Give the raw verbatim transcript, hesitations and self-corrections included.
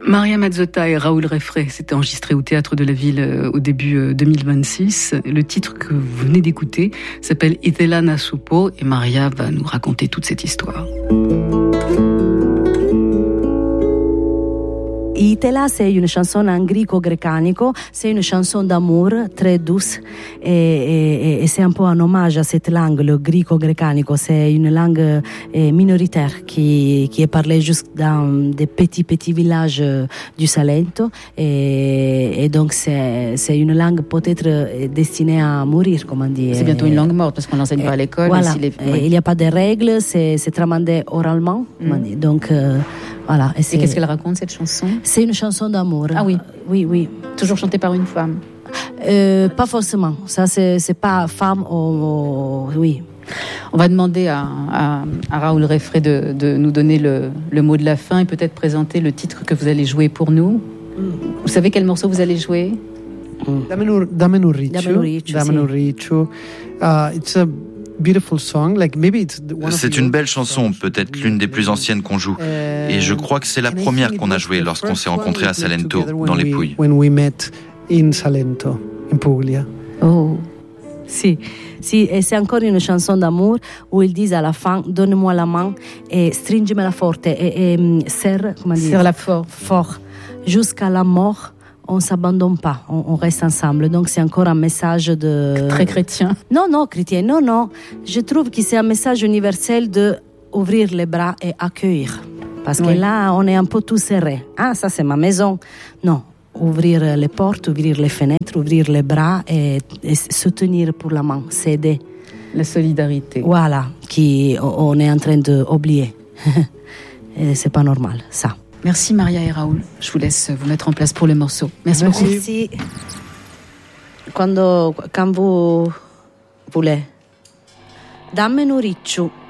Maria Mazzotta et Raoul Refré s'étaient enregistrés au Théâtre de la Ville euh, au début euh, deux mille vingt-six. Le titre que vous venez d'écouter s'appelle Ithela na Supo et Maria va nous raconter toute cette histoire. Ithela, c'est une chanson en gréco-grécanico, c'est une chanson d'amour très douce et, et, et c'est un peu un hommage à cette langue, le gréco-grécanico. C'est une langue eh, minoritaire qui, qui est parlée juste dans des petits petits villages du Salento et, et donc c'est, c'est une langue peut-être destinée à mourir, comme on dit. C'est bientôt une langue morte parce qu'on l'enseigne pas à l'école. Voilà. Les... Oui. Il n'y a pas de règles, c'est, c'est tramandé oralement, mm. on dit. Donc euh, voilà. Et, et qu'est-ce qu'elle raconte cette chanson? C'est une chanson d'amour. Ah oui, oui, oui. Toujours chantée par une femme. Euh, pas forcément. Ça, c'est, c'est pas femme ou, ou oui. On va demander à, à, à Raoul Refré de, de nous donner le, le mot de la fin et peut-être présenter le titre que vous allez jouer pour nous. Mm. Vous savez quel morceau vous allez jouer? Mm. Dammi un riccio. Dammi un riccio. Uh, it's a beautiful song. Like maybe it's one c'est une belle chanson, peut-être l'une des plus anciennes qu'on joue. Et je crois que c'est la première qu'on a jouée lorsqu'on s'est rencontrés à Salento, dans les Pouilles. When we met in Salento, in Puglia. Oh, si. Si, et c'est encore une chanson d'amour où ils disent à la fin, donne-moi la main et stringimela forte et, et serre, comment dire, serre-la fort, fort, jusqu'à la mort. On ne s'abandonne pas, on, on reste ensemble. Donc c'est encore un message de... Très chrétien. Non, non, chrétien, non, non. Je trouve que c'est un message universel de ouvrir les bras et accueillir. Parce oui. que là, on est un peu tout serré. Ah, ça c'est ma maison. Non, ouvrir les portes, ouvrir les fenêtres, ouvrir les bras et, et se tenir pour la main, s'aider. La solidarité. Voilà, qui on est en train d'oublier. Et c'est pas normal, ça. Merci Maria et Raoul. Je vous laisse vous mettre en place pour le morceau. Merci, Merci. beaucoup. Merci. Quando, quand vous voulez. Dammi un riccio.